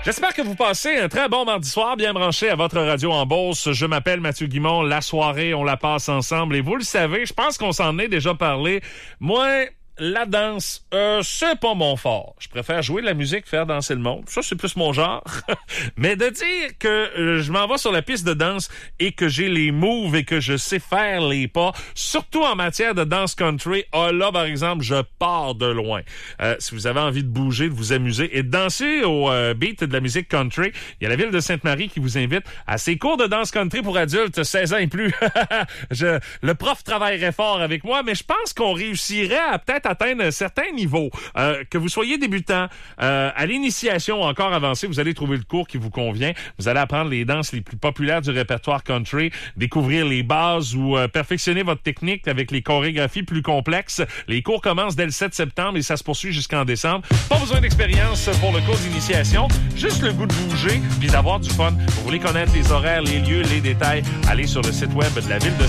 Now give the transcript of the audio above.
J'espère que vous passez un très bon mardi soir, bien branché à votre radio en Beauce. Je m'appelle Mathieu Guimond. La soirée, on la passe ensemble. Et vous le savez, je pense qu'on s'en est déjà parlé. Moi, la danse, c'est pas mon fort. Je préfère jouer de la musique, faire danser le monde. Ça, c'est plus mon genre. Mais de dire que je m'en vais sur la piste de danse et que j'ai les moves et que je sais faire les pas, surtout en matière de danse country, là, par exemple, je pars de loin. Si vous avez envie de bouger, de vous amuser et de danser au beat de la musique country, il y a la ville de Sainte-Marie qui vous invite à ses cours de danse country pour adultes 16 ans et plus. Le prof travaillerait fort avec moi, mais je pense qu'on réussirait à peut-être atteindre un certain niveau. Que vous soyez débutant, à l'initiation encore avancée, vous allez trouver le cours qui vous convient. Vous allez apprendre les danses les plus populaires du répertoire country, découvrir les bases ou perfectionner votre technique avec les chorégraphies plus complexes. Les cours commencent dès le 7 septembre et ça se poursuit jusqu'en décembre. Pas besoin d'expérience pour le cours d'initiation, juste le goût de bouger puis d'avoir du fun. Vous voulez connaître les horaires, les lieux, les détails, allez sur le site web de la ville de